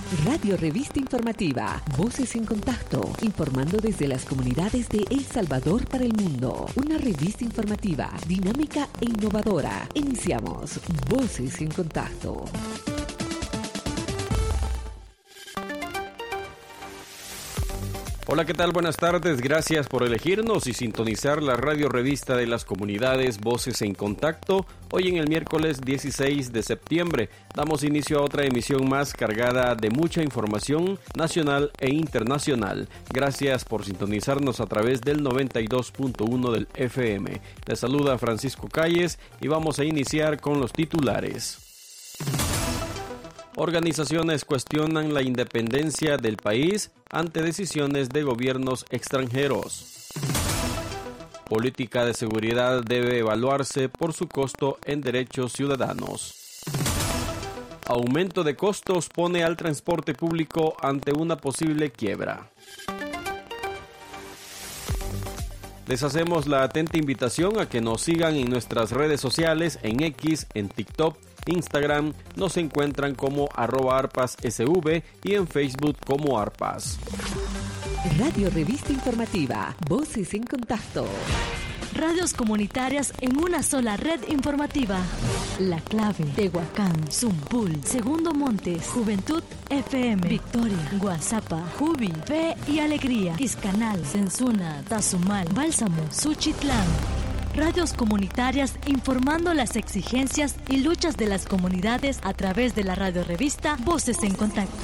Radio Revista Informativa, Voces en Contacto, informando desde las comunidades de El Salvador para el mundo. Una revista informativa, dinámica e innovadora. Iniciamos Voces en Contacto. Hola, ¿qué tal? Buenas tardes. Gracias por elegirnos y sintonizar la radio revista de las comunidades Voces en Contacto. Hoy en el miércoles 16 de septiembre damos inicio a otra emisión más cargada de mucha información nacional e internacional. Gracias por sintonizarnos a través del 92.1 del FM. Les saluda Francisco Calles y vamos a iniciar con los titulares. Organizaciones cuestionan la independencia del país ante decisiones de gobiernos extranjeros. Política de seguridad debe evaluarse por su costo en derechos ciudadanos. Aumento de costos pone al transporte público ante una posible quiebra. Les hacemos la atenta invitación a que nos sigan en nuestras redes sociales, en X, en TikTok, Instagram, nos encuentran como @arpassv y en Facebook como Arpas. Radio Revista Informativa, Voces en Contacto. Radios comunitarias en una sola red informativa. La Clave, Tehuacán, Zumpul, Segundo Montes, Juventud FM, Victoria, Guazapa, Jubi, Fe y Alegría, Quiscanal, Sensuna, Tazumal, Bálsamo, Suchitlán. Radios comunitarias informando las exigencias y luchas de las comunidades a través de la radio revista Voces en Contacto.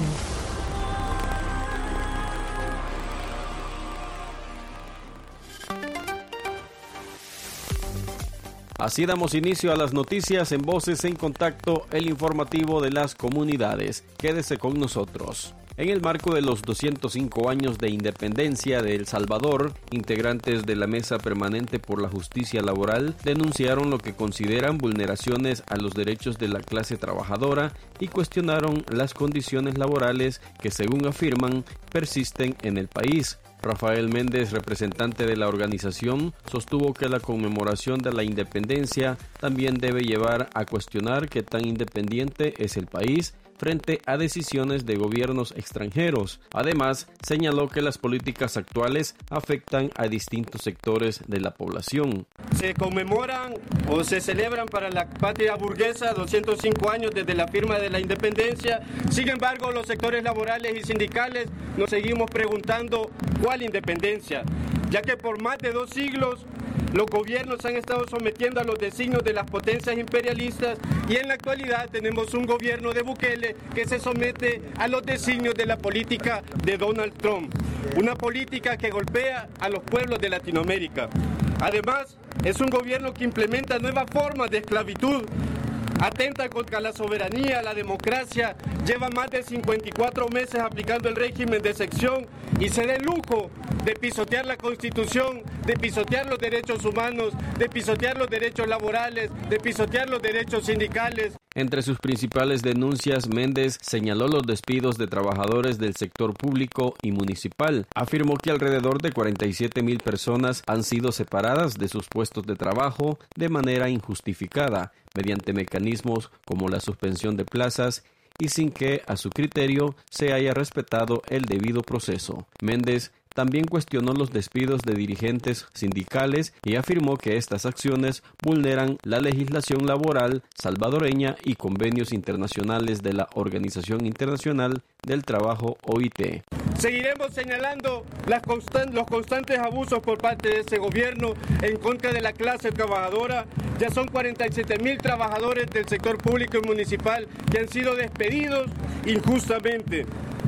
Así damos inicio a las noticias en Voces en Contacto, el informativo de las comunidades. Quédese con nosotros. En el marco de los 205 años de independencia de El Salvador, integrantes de la Mesa Permanente por la Justicia Laboral denunciaron lo que consideran vulneraciones a los derechos de la clase trabajadora y cuestionaron las condiciones laborales que, según afirman, persisten en el país. Rafael Méndez, representante de la organización, sostuvo que la conmemoración de la independencia también debe llevar a cuestionar qué tan independiente es el país frente a decisiones de gobiernos extranjeros. Además, señaló que las políticas actuales afectan a distintos sectores de la población. Se conmemoran o se celebran para la patria burguesa 205 años desde la firma de la independencia. Sin embargo, los sectores laborales y sindicales nos seguimos preguntando ¿cuál independencia? Ya que por más de 2 siglos los gobiernos han estado sometiendo a los designios de las potencias imperialistas y en la actualidad tenemos un gobierno de Bukele que se somete a los designios de la política de Donald Trump, una política que golpea a los pueblos de Latinoamérica. Además, es un gobierno que implementa nuevas formas de esclavitud, atenta contra la soberanía, la democracia, lleva más de 54 meses aplicando el régimen de excepción y se da el lujo de pisotear la Constitución, de pisotear los derechos humanos, de pisotear los derechos laborales, de pisotear los derechos sindicales. Entre sus principales denuncias, Méndez señaló los despidos de trabajadores del sector público y municipal. Afirmó que alrededor de 47,000 personas han sido separadas de sus puestos de trabajo de manera injustificada, mediante mecanismos como la suspensión de plazas y sin que, a su criterio, se haya respetado el debido proceso. Méndez también cuestionó los despidos de dirigentes sindicales y afirmó que estas acciones vulneran la legislación laboral salvadoreña y convenios internacionales de la Organización Internacional del Trabajo, OIT. Seguiremos señalando los constantes abusos por parte de ese gobierno en contra de la clase trabajadora. Ya son 47,000 trabajadores del sector público y municipal que han sido despedidos injustamente.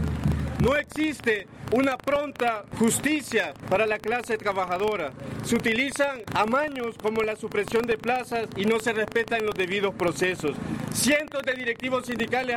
No existe una pronta justicia para la clase trabajadora. Se utilizan amaños como la supresión de plazas y no se respetan los debidos procesos. Cientos de directivos sindicales